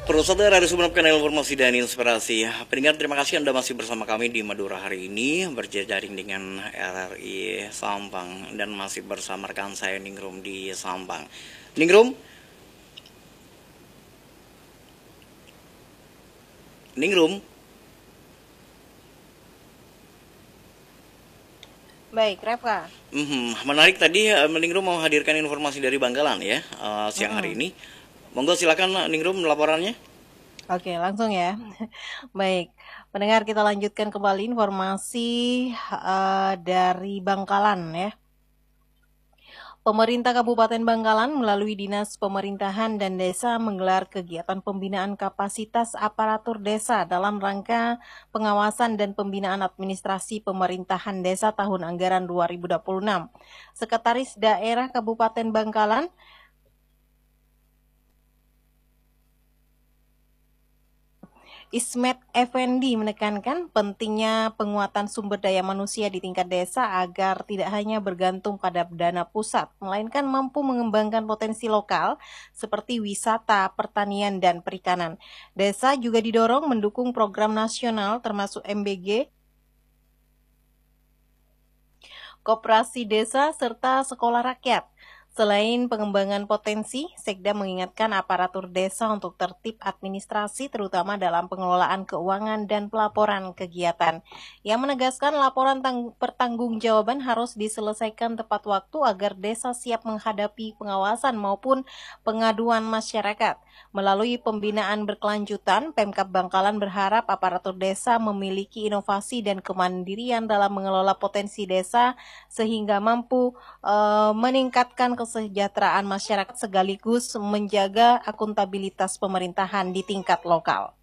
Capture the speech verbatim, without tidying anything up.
Perusahaan dari Sumeneb Kanal Informasi dan Inspirasi. Pendengar, terima kasih Anda masih bersama kami di Madura hari ini, berjejaring dengan R R I Sampang, dan masih bersama rekan saya Ningrum di Sampang. Ningrum? Ningrum? Baik, Reva. Mm-hmm. Menarik tadi, uh, Ningrum mau hadirkan informasi dari Bangkalan ya, uh, siang Mm-mm. hari ini. Monggo silakan Ningrum laporannya. Oke, langsung ya. Baik, pendengar, kita lanjutkan kembali informasi uh, dari Bangkalan ya. Pemerintah Kabupaten Bangkalan melalui Dinas Pemerintahan dan Desa menggelar kegiatan pembinaan kapasitas aparatur desa dalam rangka pengawasan dan pembinaan administrasi pemerintahan desa tahun anggaran dua ribu dua puluh enam. Sekretaris Daerah Kabupaten Bangkalan, Ismet Effendi, menekankan pentingnya penguatan sumber daya manusia di tingkat desa agar tidak hanya bergantung pada dana pusat, melainkan mampu mengembangkan potensi lokal seperti wisata, pertanian, dan perikanan. Desa juga didorong mendukung program nasional termasuk M B G, Koperasi Desa, serta Sekolah Rakyat. Selain pengembangan potensi, Sekda mengingatkan aparatur desa untuk tertib administrasi terutama dalam pengelolaan keuangan dan pelaporan kegiatan. Yang menegaskan laporan pertanggungjawaban harus diselesaikan tepat waktu agar desa siap menghadapi pengawasan maupun pengaduan masyarakat. Melalui pembinaan berkelanjutan, Pemkab Bangkalan berharap aparatur desa memiliki inovasi dan kemandirian dalam mengelola potensi desa sehingga mampu uh, meningkatkan kesejahteraan masyarakat sekaligus menjaga akuntabilitas pemerintahan di tingkat lokal.